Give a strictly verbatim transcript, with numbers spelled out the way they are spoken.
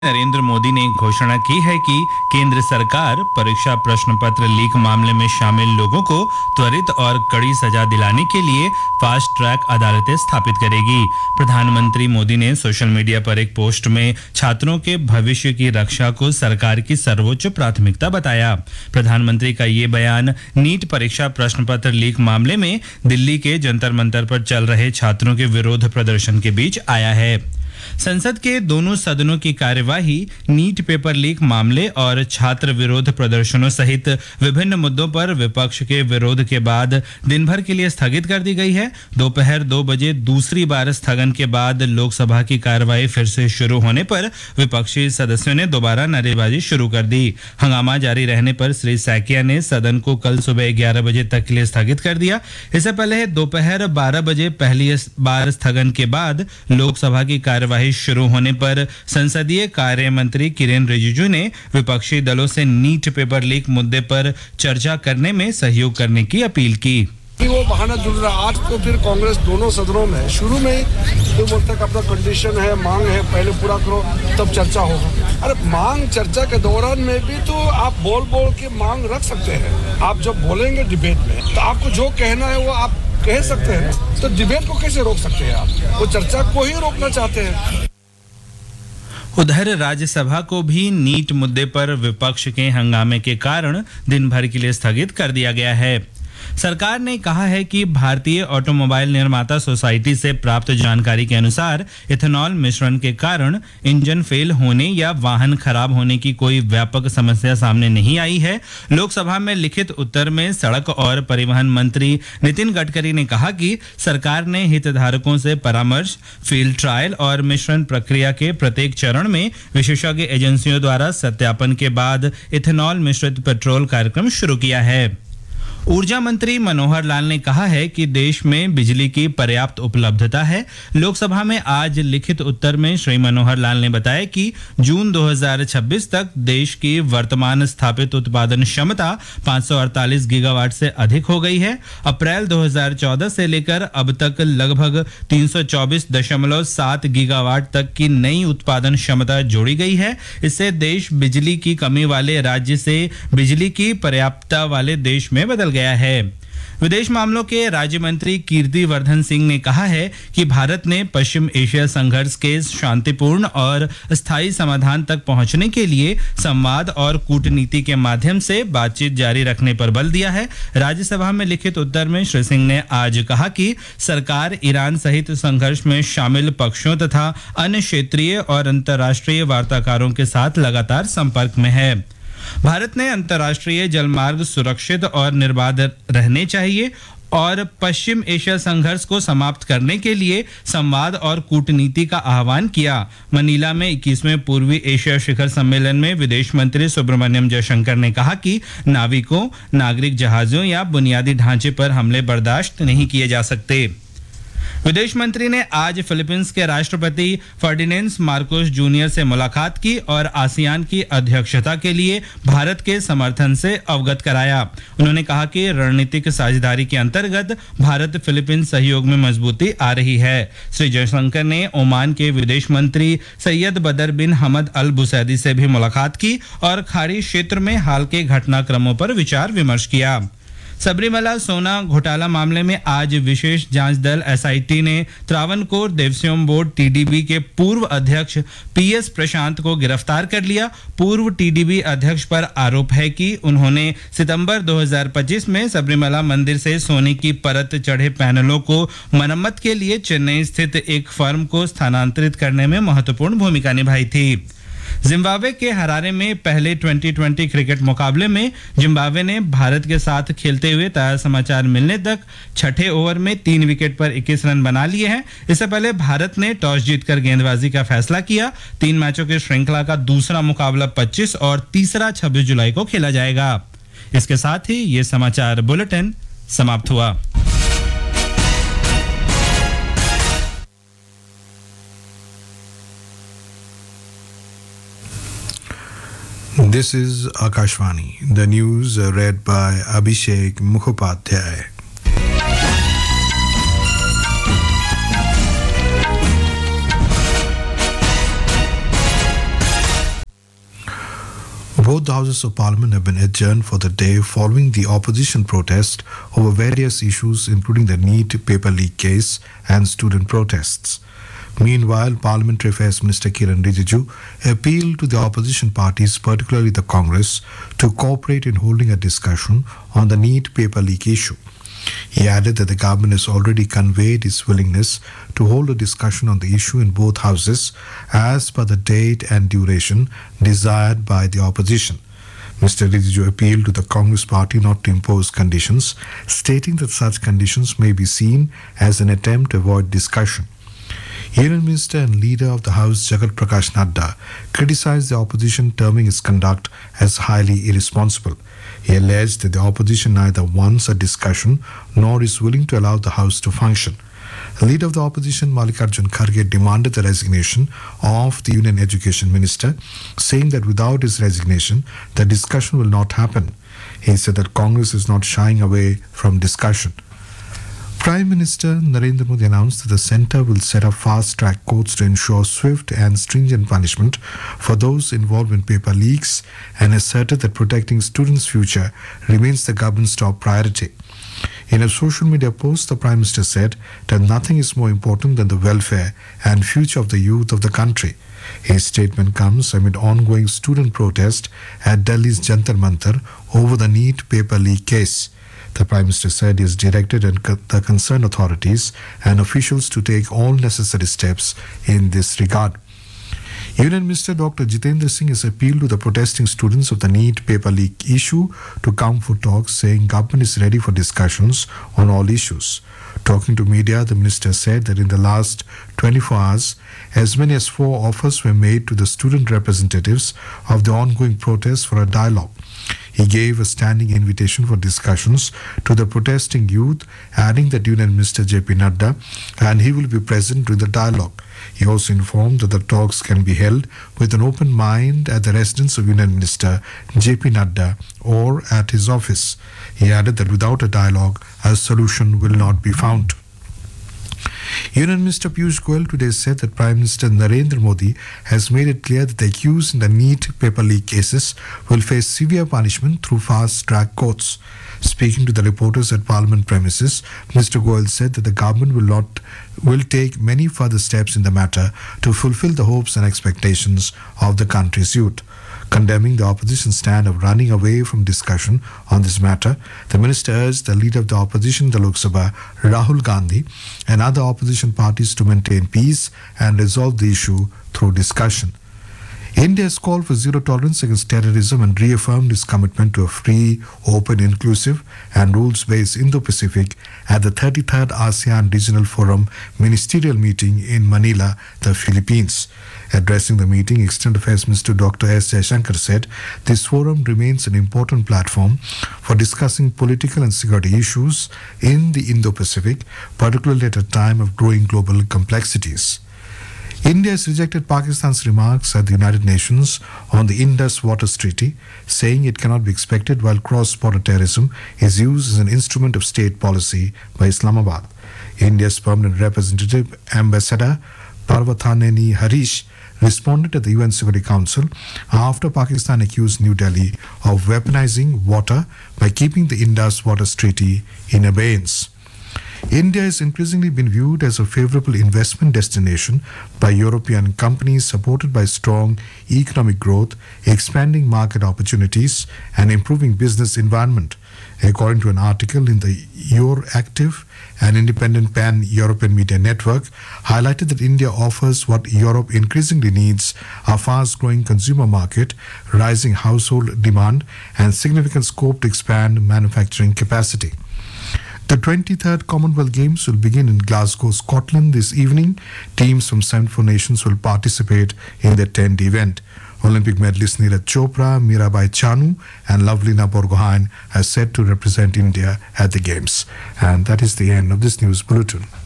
नरेंद्र मोदी ने घोषणा की है कि केंद्र सरकार परीक्षा प्रश्न पत्र लीक मामले में शामिल लोगों को त्वरित और कड़ी सजा दिलाने के लिए फास्ट ट्रैक अदालतें स्थापित करेगी। प्रधानमंत्री मोदी ने सोशल मीडिया पर एक पोस्ट में छात्रों के भविष्य की रक्षा को सरकार की सर्वोच्च प्राथमिकता बताया। प्रधानमंत्री का ये बयान नीट परीक्षा प्रश्न पत्र लीक मामले में दिल्ली के जंतर मंतर पर चल रहे छात्रों के विरोध प्रदर्शन के बीच आया है। संसद के दोनों सदनों की कार्यवाही नीट पेपर लीक मामले और छात्र विरोध प्रदर्शनों सहित विभिन्न मुद्दों पर विपक्ष के विरोध के बाद दिन भर के लिए स्थगित कर दी गई है। दोपहर दो बजे दूसरी बार स्थगन के बाद लोकसभा की कार्यवाही फिर से शुरू होने पर विपक्षी सदस्यों ने दोबारा नारेबाजी शुरू कर दी। हंगामा जारी रहने पर श्री सैकिया ने सदन को कल सुबह ग्यारह बजे तक के लिए स्थगित कर दिया। इससे पहले दोपहर बारह बजे पहली बार स्थगन के बाद लोकसभा की कार्यवाही शुरू होने पर संसदीय कार्य मंत्री किरेन रिजिजू ने विपक्षी दलों से नीट पेपर लीक मुद्दे पर चर्चा करने में सहयोग करने की अपील की। वो बहाना जुड़ रहा। आज तो फिर कांग्रेस दोनों सदनों में शुरू में ही तो बोलते का अपना कंडीशन है, मांग है, पहले पूरा करो तब चर्चा होगा। अरे मांग चर्चा के दौरान में भी तो आप बोल बोल के मांग रख सकते हैं। आप जब बोलेंगे डिबेट में तो आपको जो कहना है वो आप कह सकते हैं, तो डिबेट को कैसे रोक सकते हैं आप? वो चर्चा को ही रोकना चाहते हैं। उधर राज्यसभा को भी नीट मुद्दे पर विपक्ष के हंगामे के कारण दिन भर के लिए स्थगित कर दिया गया है। सरकार ने कहा है कि भारतीय ऑटोमोबाइल निर्माता सोसाइटी से प्राप्त जानकारी के अनुसार इथेनॉल मिश्रण के कारण इंजन फेल होने या वाहन खराब होने की कोई व्यापक समस्या सामने नहीं आई है। लोकसभा में लिखित उत्तर में सड़क और परिवहन मंत्री नितिन गडकरी ने कहा कि सरकार ने हितधारकों से परामर्श, फील्ड ट्रायल और मिश्रण प्रक्रिया के प्रत्येक चरण में विशेषज्ञ एजेंसियों द्वारा सत्यापन के बाद इथेनॉल मिश्रित पेट्रोल कार्यक्रम शुरू किया है। ऊर्जा मंत्री मनोहर लाल ने कहा है कि देश में बिजली की पर्याप्त उपलब्धता है। लोकसभा में आज लिखित उत्तर में श्री मनोहर लाल ने बताया कि जून दो हज़ार छब्बीस तक देश की वर्तमान स्थापित उत्पादन क्षमता पाँच सौ अड़तालीस गीगावाट से अधिक हो गई है। अप्रैल दो हज़ार चौदह से लेकर अब तक लगभग तीन सौ चौबीस दशमलव सात गीगावाट तक की नई उत्पादन क्षमता जोड़ी गई है। इससे देश बिजली की कमी वाले राज्य से बिजली की पर्याप्तता वाले देश में बदल गया है। विदेश मामलों के राज्य मंत्री कीर्तिवर्धन सिंह ने कहा है कि भारत ने पश्चिम एशिया संघर्ष के शांतिपूर्ण और स्थायी समाधान तक पहुंचने के लिए संवाद और कूटनीति के माध्यम से बातचीत जारी रखने पर बल दिया है। राज्यसभा में लिखित उत्तर में श्री सिंह ने आज कहा कि सरकार ईरान सहित संघर्ष में शामिल पक्षों तथा अन्य क्षेत्रीय और अंतर्राष्ट्रीय वार्ताकारों के साथ लगातार संपर्क में है। भारत ने अंतर्राष्ट्रीय जलमार्ग सुरक्षित और निर्बाध रहने चाहिए और पश्चिम एशिया संघर्ष को समाप्त करने के लिए संवाद और कूटनीति का आह्वान किया। मनीला में इक्कीसवें पूर्वी एशिया शिखर सम्मेलन में विदेश मंत्री सुब्रमण्यम जयशंकर ने कहा कि नाविकों, नागरिक जहाजों या बुनियादी ढांचे पर हमले बर्दाश्त नहीं किए जा सकते। विदेश मंत्री ने आज फिलीपींस के राष्ट्रपति फर्डिनेंड मार्कोस जूनियर से मुलाकात की और आसियान की अध्यक्षता के लिए भारत के समर्थन से अवगत कराया। उन्होंने कहा कि रणनीतिक साझेदारी के अंतर्गत भारत फिलीपींस सहयोग में मजबूती आ रही है। श्री जयशंकर ने ओमान के विदेश मंत्री सैयद बदर बिन हमद अल बुसैदी से भी मुलाकात की और खाड़ी क्षेत्र में हाल के घटनाक्रमों पर विचार विमर्श किया। सबरीमला सोना घोटाला मामले में आज विशेष जांच दल एस आई टी ने Travancore Devaswom board T D B के पूर्व अध्यक्ष पी एस प्रशांत को गिरफ्तार कर लिया। पूर्व टी डी बी अध्यक्ष पर आरोप है कि उन्होंने सितंबर दो हज़ार पच्चीस में सबरीमला मंदिर से सोने की परत चढ़े पैनलों को मरम्मत के लिए चेन्नई स्थित एक फर्म को स्थानांतरित करने में महत्वपूर्ण भूमिका निभाई थी। जिम्बाब्वे के हरारे में पहले ट्वेंटी ट्वेंटी क्रिकेट मुकाबले में जिम्बाब्वे ने भारत के साथ खेलते हुए ताजा समाचार मिलने तक छठे ओवर में तीन विकेट पर इक्कीस रन बना लिए हैं। इससे पहले भारत ने टॉस जीतकर गेंदबाजी का फैसला किया। तीन मैचों की श्रृंखला का दूसरा मुकाबला पच्चीस और तीसरा छब्बीस जुलाई को खेला जाएगा। इसके साथ ही ये समाचार बुलेटिन समाप्त हुआ। This is Akashvani. The news uh, read by Abhishek Mukhopadhyay. Both the Houses of Parliament have been adjourned for the day following the opposition protest over various issues including the NEET paper leak case and student protests. Meanwhile, Parliamentary Affairs Minister Kiran Rijiju appealed to the opposition parties, particularly the Congress, to cooperate in holding a discussion on the NEET paper leak issue. He added that the government has already conveyed its willingness to hold a discussion on the issue in both houses as per the date and duration desired by the opposition. Mister Rijiju appealed to the Congress party not to impose conditions, stating that such conditions may be seen as an attempt to avoid discussion. Union Minister and Leader of the House Jagat Prakash Nadda criticized the opposition, terming its conduct as highly irresponsible. He alleged that the opposition neither wants a discussion nor is willing to allow the House to function. The Leader of the opposition, Mallikarjun Kharge, demanded the resignation of the Union Education Minister, saying that without his resignation, the discussion will not happen. He said that Congress is not shying away from discussion. Prime Minister Narendra Modi announced that the centre will set up fast-track courts to ensure swift and stringent punishment for those involved in paper leaks and asserted that protecting students' future remains the government's top priority. In a social media post, the Prime Minister said that nothing is more important than the welfare and future of the youth of the country. His statement comes amid ongoing student protest at Delhi's Jantar Mantar over the NEET paper leak case. The Prime Minister said he has directed the concerned authorities and officials to take all necessary steps in this regard. Union Minister Doctor Jitendra Singh has appealed to the protesting students of the NEET paper leak issue to come for talks, saying government is ready for discussions on all issues. Talking to media, the minister said that in the last twenty-four hours, as many as four offers were made to the student representatives of the ongoing protests for a dialogue. He gave a standing invitation for discussions to the protesting youth, adding that Union Minister J P Nadda and he will be present during the dialogue. He also informed that the talks can be held with an open mind at the residence of Union Minister J P Nadda or at his office. He added that without a dialogue, a solution will not be found. Union Minister Piyush Goyal today said that Prime Minister Narendra Modi has made it clear that the accused in the NEET paper leak cases will face severe punishment through fast-track courts. Speaking to the reporters at Parliament premises, Mister Goyal said that the government will not will take many further steps in the matter to fulfill the hopes and expectations of the country's youth. Condemning the opposition stand of running away from discussion on this matter, the minister urged the leader of the opposition in the Lok Sabha, Rahul Gandhi, and other opposition parties to maintain peace and resolve the issue through discussion. India has called for zero tolerance against terrorism and reaffirmed its commitment to a free, open, inclusive and rules-based Indo-Pacific at the thirty-third ASEAN Regional Forum ministerial meeting in Manila, the Philippines. Addressing the meeting, External Affairs Minister Doctor S. Jaishankar said this forum remains an important platform for discussing political and security issues in the Indo-Pacific, particularly at a time of growing global complexities. India has rejected Pakistan's remarks at the United Nations on the Indus Waters Treaty, saying it cannot be expected while cross-border terrorism is used as an instrument of state policy by Islamabad. India's permanent representative, Ambassador Parvathaneni Harish, responded at the U N Security Council after Pakistan accused New Delhi of weaponizing water by keeping the Indus Waters Treaty in abeyance. India has increasingly been viewed as a favorable investment destination by European companies, supported by strong economic growth, expanding market opportunities, and improving business environment. According to an article in the Euractiv, an independent pan-European media network, highlighted that India offers what Europe increasingly needs: a fast-growing consumer market, rising household demand, and significant scope to expand manufacturing capacity. The twenty-third Commonwealth Games will begin in Glasgow, Scotland this evening. Teams from seventy-four nations will participate in the tenth event. Olympic medalist Neeraj Chopra, Mirabai Chanu and Lovelina Borgohain are set to represent India at the Games. And that is the end of this news bulletin.